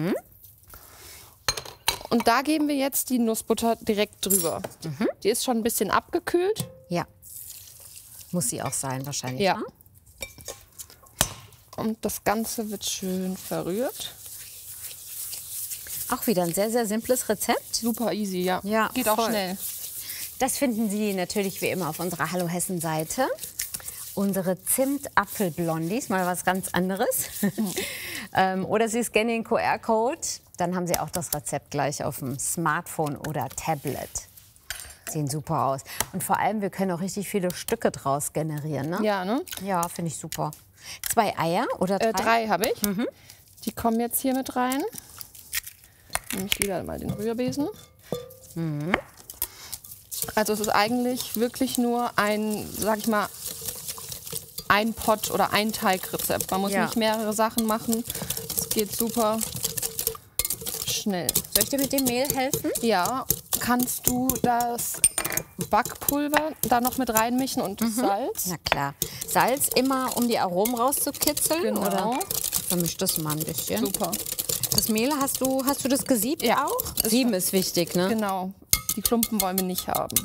Und da geben wir jetzt die Nussbutter direkt drüber. Die ist schon ein bisschen abgekühlt. Ja. Muss sie auch sein, wahrscheinlich. Ja. Ne? Und das Ganze wird schön verrührt. Auch wieder ein sehr, sehr simples Rezept. Super easy, ja. Ja, geht auch voll. schnell. Das finden Sie natürlich wie immer auf unserer Hallo Hessen-Seite. Unsere Zimt-Apfel-Blondies, mal was ganz anderes. Oder Sie scannen den QR-Code, dann haben Sie auch das Rezept gleich auf dem Smartphone oder Tablet. Sehen super aus. Und vor allem, wir können auch richtig viele Stücke draus generieren. Ne? Ja, ne? Ja, finde ich super. 2 Eier oder 3? 3 habe ich. Die kommen jetzt hier mit rein. Nehme ich wieder mal den Rührbesen. Also es ist eigentlich wirklich nur ein, sag ich mal, ein Pot- oder ein Teigrezept. Man muss nicht mehrere Sachen machen. Es geht super schnell. Soll ich dir mit dem Mehl helfen? Ja, kannst du das Backpulver da noch mit reinmischen und das Salz? Na klar. Salz immer, um die Aromen rauszukitzeln? Genau. Oder? Vermisch das mal ein bisschen. Super. Das Mehl, hast du das gesiebt Ja. auch? Sieben ist wichtig, ne? Genau. Die Klumpen wollen wir nicht haben.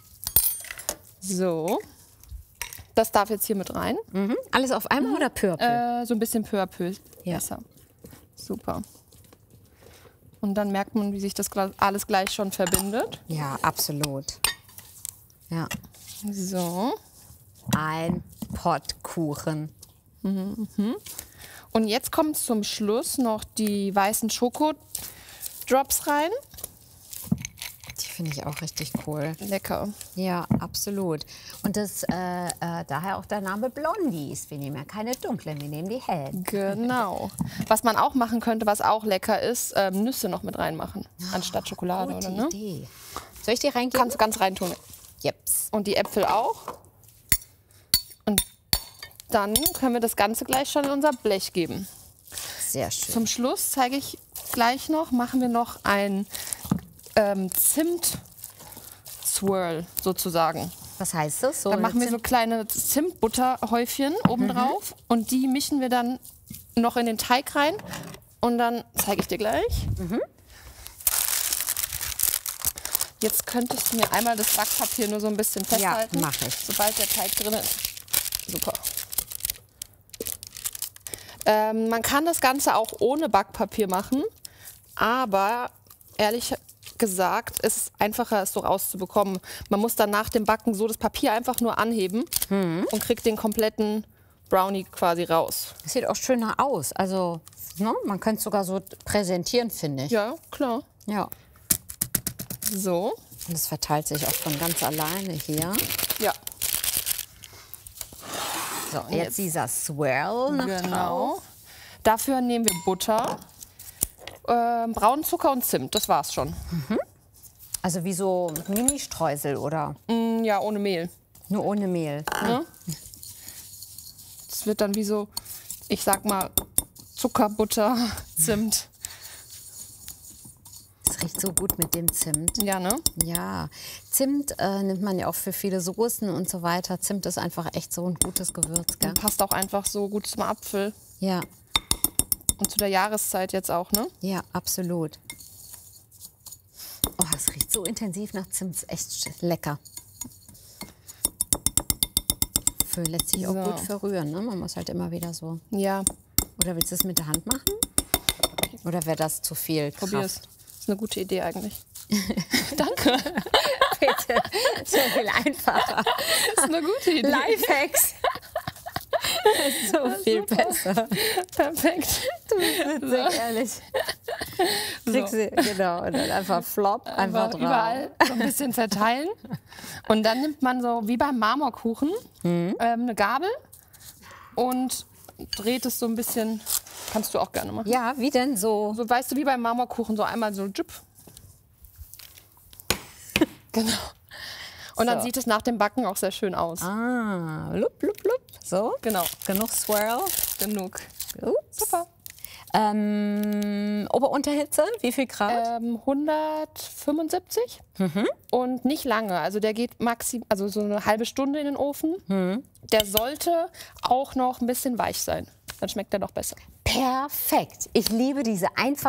So. Das darf jetzt hier mit rein. Alles auf einmal oder peu à peu? So ein bisschen peu à peu. Ja. Besser. Super. Und dann merkt man, wie sich das alles gleich schon verbindet. Ja, absolut. Ja. So. Ein Pottkuchen. Und jetzt kommt zum Schluss noch die weißen Schokodrops rein. Die finde ich auch richtig cool. Lecker. Ja, absolut. Und das daher auch der Name Blondies. Wir nehmen ja keine dunklen, wir nehmen die hellen. Genau. Was man auch machen könnte, was auch lecker ist, Nüsse noch mit reinmachen, anstatt Schokolade. Gute Oder, ne? Idee. Soll ich die reingeben? Kannst du ganz reintun. Jeps. Und die Äpfel auch. Und dann können wir das Ganze gleich schon in unser Blech geben. Sehr schön. Zum Schluss zeige ich gleich noch, machen wir noch ein Zimt-Swirl sozusagen. Was heißt das? So Dann machen wir eine so kleine Zimtbutterhäufchen obendrauf und die mischen wir dann noch in den Teig rein und dann zeige ich dir gleich. Jetzt könntest du mir einmal das Backpapier nur so ein bisschen festhalten. Ja, mache ich. Sobald der Teig drin ist. Super. Man kann das Ganze auch ohne Backpapier machen, aber ehrlich gesagt ist es einfacher, es so rauszubekommen. Man muss dann nach dem Backen so das Papier einfach nur anheben und kriegt den kompletten Brownie quasi raus. Das sieht auch schöner aus. Also, ne? Man könnte es sogar so präsentieren, finde ich. Ja, klar. Ja. So. Und das verteilt sich auch von ganz alleine hier. Ja. So, jetzt dieser Swirl noch drauf. Genau. Dafür nehmen wir Butter, braunen Zucker und Zimt. Das war's schon. Also wie so Mini-Streusel oder Ja, ohne Mehl. nur ohne Mehl. Ne? Das wird dann wie so, ich sag mal, Zucker, Butter, Zimt. Das riecht so gut mit dem Zimt. Ja, ne? Ja, Zimt nimmt man ja auch für viele Soßen und so weiter. Zimt ist einfach echt so ein gutes Gewürz, gell? Passt auch einfach so gut zum Apfel. Ja, Und zu der Jahreszeit jetzt auch, ne? ja, absolut. Oh, es riecht so intensiv nach Zimt, ist echt lecker. Lässt sich auch So. gut verrühren, ne? Man muss halt immer wieder so. Ja, Oder willst du es mit der Hand machen? Oder wäre das zu viel Kraft? probier's. Ist eine gute Idee eigentlich. Danke. Bitte, so viel einfacher. Ist eine gute Idee. Lifehacks. So viel besser. Perfekt. Du bist sehr ehrlich. Kriegst du, genau, und dann einfach flop, einfach drauf. Überall so ein bisschen verteilen. Und dann nimmt man so wie beim Marmorkuchen eine Gabel und dreht es so ein bisschen. Kannst du auch gerne machen. Ja, wie denn so? So, weißt du, wie beim Marmorkuchen, so einmal so Jupp. Genau. Und dann So. sieht es nach dem Backen auch sehr schön aus. Ah, lup, lup, lup. So, Genau, genug Swirl. genug. Ups. Super. Ober-Unterhitze, wie viel Grad? 175 und nicht lange. Also der geht also so eine halbe Stunde in den Ofen. Der sollte auch noch ein bisschen weich sein. Dann schmeckt er noch besser. Perfekt. Ich liebe diese einfache